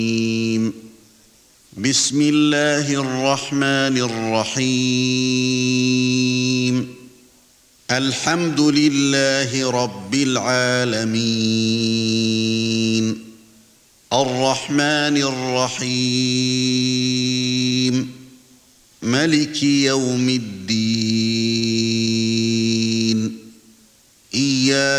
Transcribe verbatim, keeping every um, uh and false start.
بسم الله الرحمن الرحيم الحمد لله رب العالمين الرحمن الرحيم مالك يوم الدين